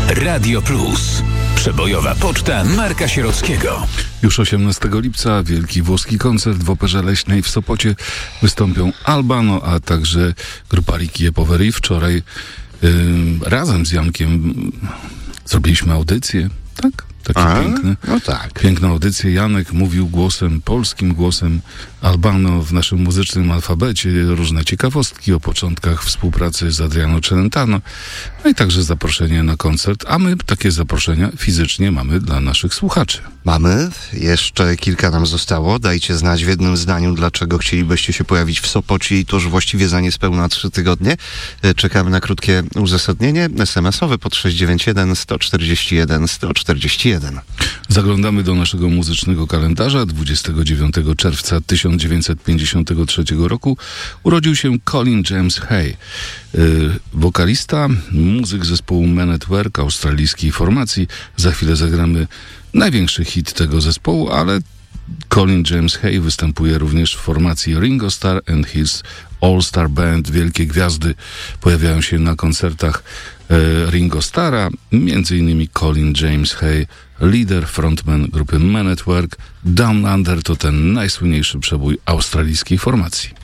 Radio Plus. Przebojowa poczta Marka Sierockiego. Już 18 lipca wielki włoski koncert w Operze Leśnej w Sopocie. Wystąpią Albano, a także grupa Ricky Poveri. Wczoraj razem z Jankiem zrobiliśmy audycję, tak? Piękny. No tak. Piękną audycję. Janek mówił głosem, polskim głosem Albano w naszym muzycznym alfabecie. Różne ciekawostki o początkach współpracy z Adriano Celentano. No i także zaproszenie na koncert. A my takie zaproszenia fizycznie mamy dla naszych słuchaczy. Mamy. Jeszcze kilka nam zostało. Dajcie znać w jednym zdaniu, dlaczego chcielibyście się pojawić w Sopocie i to już właściwie za niespełna 3 tygodnie. Czekamy na krótkie uzasadnienie SMS-owe pod 691 141 141. Zaglądamy do naszego muzycznego kalendarza. 29 czerwca 1953 roku urodził się Colin James Hay, wokalista, muzyk zespołu Men at Work, australijskiej formacji. Za chwilę zagramy największy hit tego zespołu, ale Colin James Hay występuje również w formacji Ringo Starr and His All Star Band. Wielkie gwiazdy pojawiają się na koncertach Ringo Starra, między innymi Colin James Hay, lider, frontman grupy Men at Work. Down Under to ten najsłynniejszy przebój australijskiej formacji.